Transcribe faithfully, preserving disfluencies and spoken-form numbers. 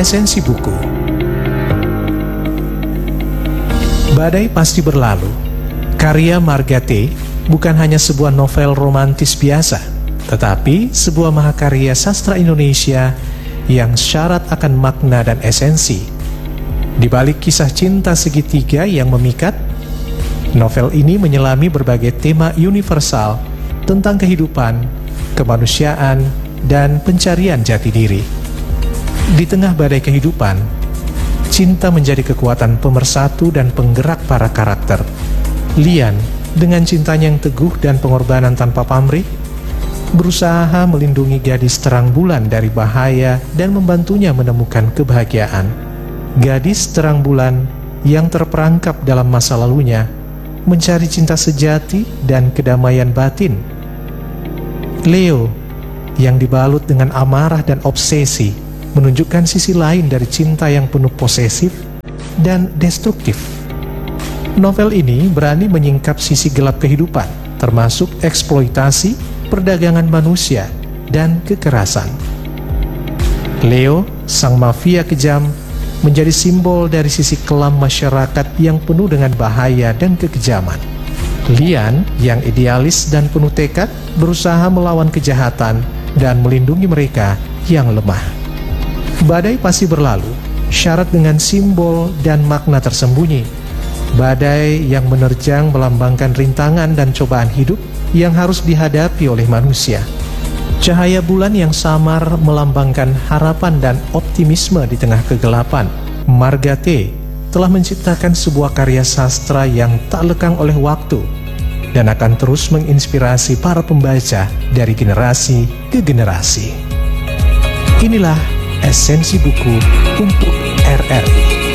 Esensi Buku. Badai Pasti Berlalu, karya Marga T, bukan hanya sebuah novel romantis biasa, tetapi sebuah mahakarya sastra Indonesia yang syarat akan makna dan esensi. Di balik kisah cinta segitiga yang memikat, novel ini menyelami berbagai tema universal tentang kehidupan, kemanusiaan, dan pencarian jati diri. Di tengah badai kehidupan, cinta menjadi kekuatan pemersatu dan penggerak para karakter. Lian, dengan cintanya yang teguh dan pengorbanan tanpa pamrih, berusaha melindungi gadis terang bulan dari bahaya dan membantunya menemukan kebahagiaan. Gadis terang bulan yang terperangkap dalam masa lalunya mencari cinta sejati dan kedamaian batin. Leo, yang dibalut dengan amarah dan obsesi, menunjukkan sisi lain dari cinta yang penuh posesif dan destruktif. Novel ini berani menyingkap sisi gelap kehidupan, termasuk eksploitasi, perdagangan manusia, dan kekerasan. Leo, sang mafia kejam, menjadi simbol dari sisi kelam masyarakat yang penuh dengan bahaya dan kekejaman. Lian, yang idealis dan penuh tekad, berusaha melawan kejahatan dan melindungi mereka yang lemah. Badai Pasti Berlalu syarat dengan simbol dan makna tersembunyi. Badai yang menerjang melambangkan rintangan dan cobaan hidup yang harus dihadapi oleh manusia. Cahaya bulan yang samar melambangkan harapan dan optimisme di tengah kegelapan. Marga T telah menciptakan sebuah karya sastra yang tak lekang oleh waktu dan akan terus menginspirasi para pembaca dari generasi ke generasi. Inilah Esensi Buku untuk R R I.